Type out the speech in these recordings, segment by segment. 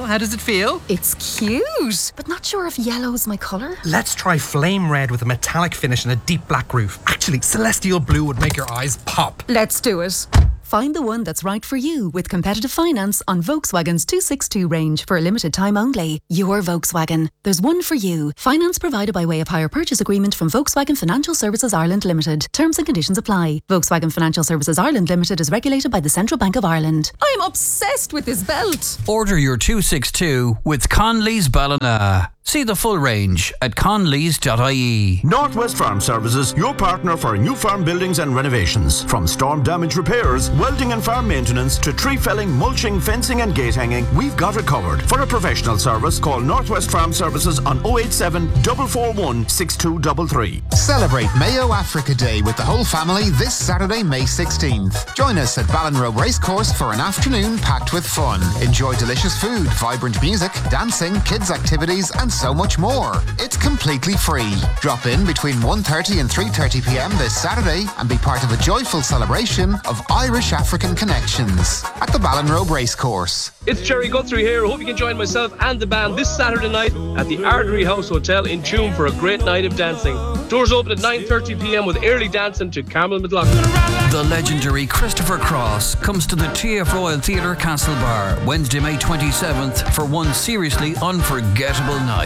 Well, how does it feel? It's cute, but not sure if yellow's my colour. Let's try flame red with a metallic finish and a deep black roof. Actually, celestial blue would make your eyes pop. Let's do it. Find the one that's right for you with competitive finance on Volkswagen's 262 range for a limited time only. Your Volkswagen. There's one for you. Finance provided by way of hire purchase agreement from Volkswagen Financial Services Ireland Limited. Terms and conditions apply. Volkswagen Financial Services Ireland Limited is regulated by the Central Bank of Ireland. I'm obsessed with this belt. Order your 262 with Conley's Ballina. See the full range at conleys.ie. Northwest Farm Services, your partner for new farm buildings and renovations. From storm damage repairs, welding and farm maintenance to tree felling, mulching, fencing and gate hanging, we've got it covered. For a professional service, call Northwest Farm Services on 087 441 6233. Celebrate Mayo Africa Day with the whole family this Saturday, May 16th. Join us at Ballinrobe Racecourse for an afternoon packed with fun. Enjoy delicious food, vibrant music, dancing, kids activities and so much more. It's completely free. Drop in between 1:30 and 3:30 p.m. this Saturday and be part of a joyful celebration of Irish-African connections at the Ballinrobe Racecourse. It's Jerry Guthrie here. I hope you can join myself and the band this Saturday night at the Ardery House Hotel in Tuam for a great night of dancing. Doors open at 9:30 p.m. with early dancing to Carmel McLaughlin. The legendary Christopher Cross comes to the TF Royal Theatre Castlebar Wednesday, May 27th for one seriously unforgettable night.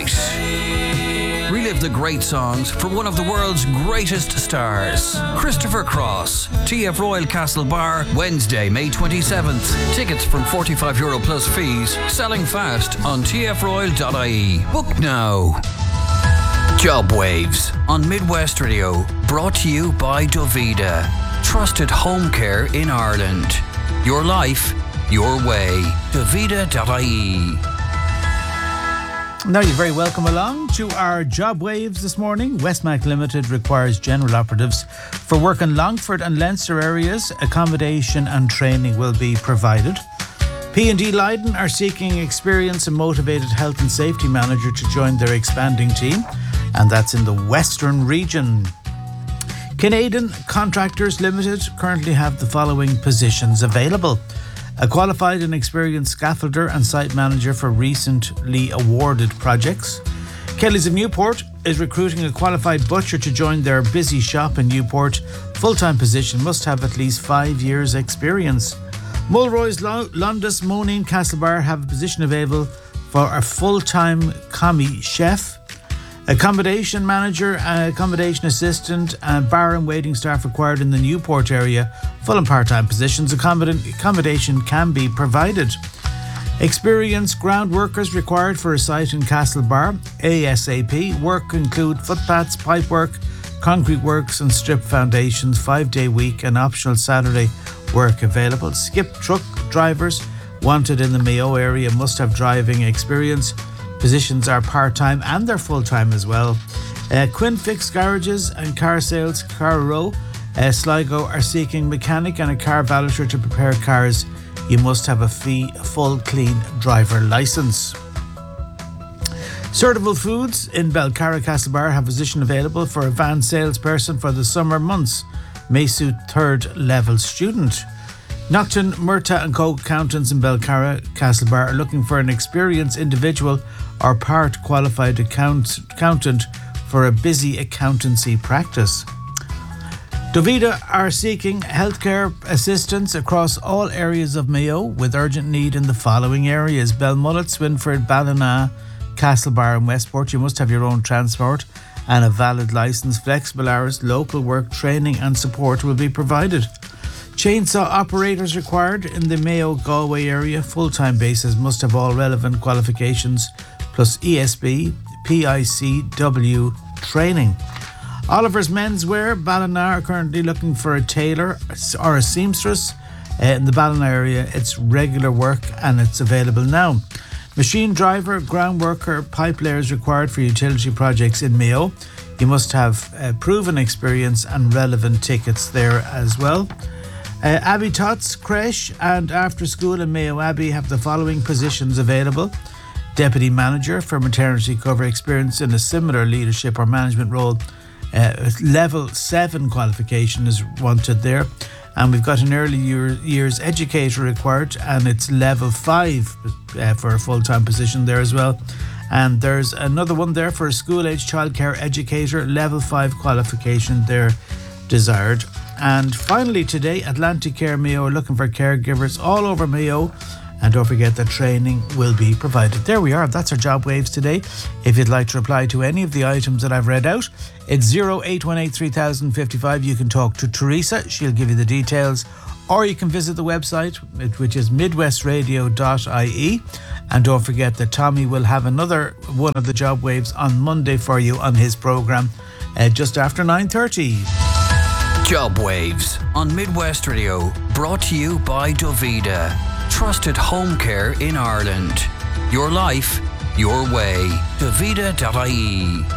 Relive the great songs from one of the world's greatest stars. Christopher Cross, TF Royal Castlebar, Wednesday, May 27th. Tickets from €45 plus fees. Selling fast on tfroyal.ie. Book now. Job Waves on Midwest Radio. Brought to you by Dovida. Trusted home care in Ireland. Your life, your way. Dovida.ie. Now you're very welcome along to our Job Waves this morning. Westmac Limited requires general operatives for work in Longford and Leinster areas. Accommodation and training will be provided. P&D Leiden are seeking experienced and motivated health and safety manager to join their expanding team, and that's in the Western region. Canadian Contractors Limited currently have the following positions available. A qualified and experienced scaffolder and site manager for recently awarded projects. Kelly's of Newport is recruiting a qualified butcher to join their busy shop in Newport. Full-time position, must have at least 5 years experience. Mulroy's Londis, Moneen, Castlebar have a position available for a full-time commis chef. Accommodation manager, accommodation assistant and bar and waiting staff required in the Newport area. Full and part-time positions. Accommodation can be provided. Experienced ground workers required for a site in Castlebar ASAP. Work include footpaths, pipe work, concrete works and strip foundations. 5-day week and optional Saturday work available. Skip truck drivers wanted in the Mayo area, must have driving experience. Positions are part-time and they're full-time as well. Quinn Fix Garages and Car Sales, Carrow, Sligo are seeking mechanic and a car valeter to prepare cars. You must have a full clean driver licence. Certival Foods in Belcarra, Castlebar have a position available for a van salesperson for the summer months. May suit third level student. Nocton, Murta and Co. accountants in Belcarra, Castlebar are looking for an experienced individual or part qualified accountant for a busy accountancy practice. Dovida are seeking healthcare assistance across all areas of Mayo with urgent need in the following areas: Belmullet, Swinford, Ballina, Castlebar and Westport. You must have your own transport and a valid licence. Flexible hours, local work, training and support will be provided. Chainsaw operators required in the Mayo Galway area. Full-time basis, must have all relevant qualifications plus ESB, PICW training. Oliver's Menswear, Ballina are currently looking for a tailor or a seamstress in the Ballina area. It's regular work and it's available now. Machine driver, ground worker, pipe layers required for utility projects in Mayo. You must have proven experience and relevant tickets there as well. Abbey Tots Creche and After School in Mayo Abbey have the following positions available. Deputy Manager for maternity cover, experience in a similar leadership or management role. Level 7 qualification is wanted there. And we've got an early years educator required, and it's level 5 for a full-time position there as well. And there's another one there for a school-age childcare educator, level 5 qualification there desired. And finally today, Atlantic Care Mayo are looking for caregivers all over Mayo. And don't forget that training will be provided. There we are. That's our job waves today. If you'd like to reply to any of the items that I've read out, it's 0818 3055. You can talk to Teresa. She'll give you the details. Or you can visit the website, which is midwestradio.ie. And don't forget that Tommy will have another one of the job waves on Monday for you on his programme just after 9:30. Job Waves on Midwest Radio, brought to you by Dovida. Trusted home care in Ireland. Your life, your way. Dovida.ie.